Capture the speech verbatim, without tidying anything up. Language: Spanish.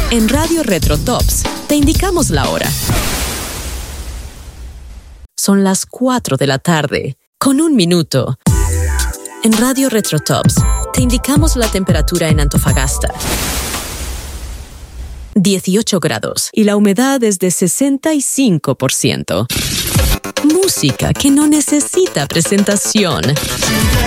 En Radio Retro Tops te indicamos la hora. Son las cuatro de la tarde, con un minuto. En Radio Retro Tops te indicamos la temperatura en Antofagasta. dieciocho grados y la humedad es de sesenta y cinco por ciento. Música que no necesita presentación.